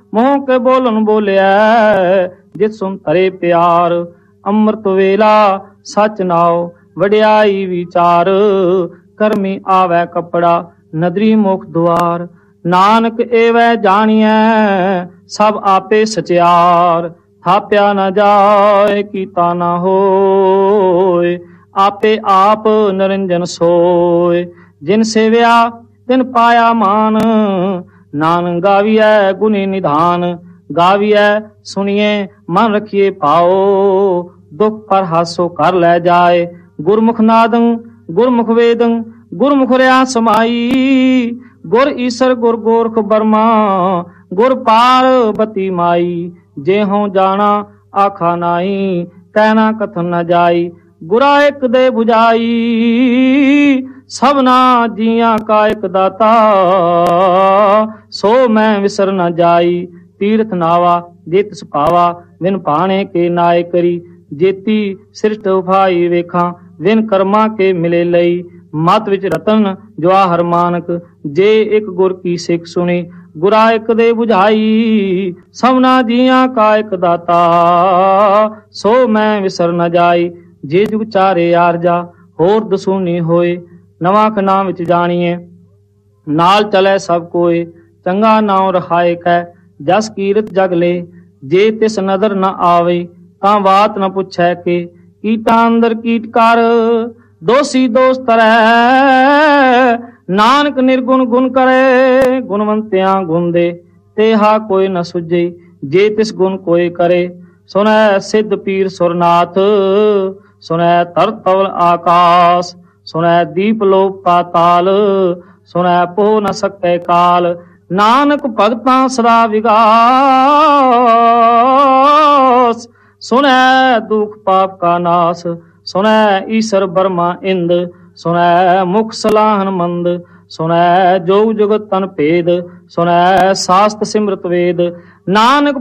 ਮੋਹ ਕੇ ਬੋਲਨ ਬੋਲਿਆ ਜਿਤ ਸੁਨ ਧਰੇ ਪਿਆਰ। ਅੰਮ੍ਰਿਤ ਵੇਲਾ ਸਚ ਨਾਉ ਵਡਿਆਈ ਵਿਚਾਰ। ਕਰਮੀ ਆਵੈ ਕੱਪੜਾ ਨਦਰੀ ਮੁਖ ਦੁਆਰ। ਨਾਨਕ ਏਵੈ ਜਾਣੀਐ ਸਭ ਆਪੇ ਸਚਿਆਰ। ਥਾਪਿਆ ਨਾ ਜਾਏ ਕੀਤਾ ਨਾ ਹੋਏ ਆਪੇ ਆਪ ਨਿਰੰਜਨ ਸੋਏ। ਜਿਨ ਸੇਵਿਆ ਤਿਨ ਪਾਇਆ ਮਾਨ ਨਾਨਕ ਗਾਵੀਐ ਗੁਣੀ ਨਿਧਾਨ। ਗਾਵੀਐ ਸੁਣੀਏ ਮਨ ਰਖੀਏ ਪਾਓ ਦੁਖ ਪਰ ਹਾਸੋ ਕਰ ਲੈ ਜਾਏ। ਗੁਰਮੁਖ ਨਾਦੰ ਗੁਰਮੁਖ ਵੇਦੰ ਗੁਰਮੁਖ ਰਿਆ ਸਮਾਈ। ਗੁਰ ਈਸਰ ਗੁਰ ਗੋਰਖ ਬਰਮਾ ਗੁਰ ਪਾਰਬਤੀ ਮਾਈ। ਜੇ ਹੋਂ ਜਾਣਾ ਆਖਾ ਨਾਈ ਕਹਿਣਾ ਕਥਨ ਨ ਜਾਈ। ਗੁਰਾ ਇੱਕ ਦੇ 부ਝਾਈ ਸਭਨਾ ਜੀਆਂ ਕਾ ਇੱਕ ਦਾਤਾ। ਸੋ ਮੈਂ ਵਿਸਰ ਨ ਜਾਈ ਤੀਰਥ ਨਾਵਾ ਜੇ ਤਿਸ ਭਾਵਾ। ਵਿਨ ਭਾਣੇ ਕੇ ਨਾਏ ਕਰੀ ਜੇਤੀ ਸ੍ਰਿਸ਼ਟ ਉਫਾਈ ਵੇਖਾਂ। ਵਿਨ ਕਰਮਾਂ ਕੇ ਮਿਲੇ ਲਈ ਮਤ ਵਿੱਚ ਰਤਨ ਜਵਾਹਰ ਮਾਨਕ। ਜੇ ਇੱਕ ਗੁਰ ਕੀ ਸਿੱਖ ਸੁਣੀ ਗੁਰਾ ਇੱਕ ਦੇ 부ਝਾਈ। ਸਭਨਾ ਜੀਆਂ ਕਾ ਇੱਕ ਦਾਤਾ ਸੋ ਮੈਂ ਵਿਸਰ ਨ ਜਾਈ। ਜੇ ਜੁਗ ਚਾਰੇ ਆਰਜਾ ਹੋਰ ਦਸੂਨੀ ਹੋਏ। ਨਵਾਂ ਖਨਾ ਵਿੱਚ ਜਾਣੀਏ ਨਾਲ ਚਲੇ ਸਭ ਕੋਏ। ਚੰਗਾ ਨਾਉ ਰਖਾਏ ਕੈ ਜਸ ਕੀਰਤ ਜਗ ਲੈ। ਜੇ ਤਿਸ ਨਦਰ ਨ ਆਵੇ ਤਾਂ ਬਾਤ ਨ ਪੁੱਛੈ ਕੇ। ਕੀਟਾਂ ਅੰਦਰ ਕੀਟ ਕਰ ਦੋਸੀ ਦੋਸ ਤਰੈ। ਨਾਨਕ ਨਿਰਗੁਣ ਗੁਣ ਕਰੇ ਗੁਣਵੰਤਿਆਂ ਗੁਣ ਦੇ। ਤੇਹਾ ਕੋਈ ਨ ਸੁਝੇ ਜੇ ਤਿਸ ਗੁਣ ਕੋਈ ਕਰੇ। ਸੁਨੈ ਸਿੱਧ ਪੀਰ ਸੁਰਨਾਥ ਸੁਨੈ ਧਰ ਤਵਲ ਆਕਾਸ। ਸੁਨੈ ਦੀਪ ਲੋਕ ਪਾਤਾਲ ਸੁਨੈ ਪੋ ਨ ਸਕੈ ਕਾਲ। ਨਾਨਕ ਭਗਤਾਂ ਸਦਾ ਵਿਗਾਸ। ਸੁਨੈ ਦੁਖ ਪਾਪ ਕਾ ਨਾਸ। ਸੁਨੈ ਈਸਰ ਬਰਮਾ ਇੰਦ। ਸੁਨੈ ਮੁਖ ਸਲਾਹਨ ਮੰਦ। ਸੁਨੈ ਜੋਗ ਜੁਗਤ ਤਨ ਭੇਦ। ਸੁਨੈ ਸਾਸਤ ਸਿਮਰਤ ਵੇਦ। ਨਾਨਕ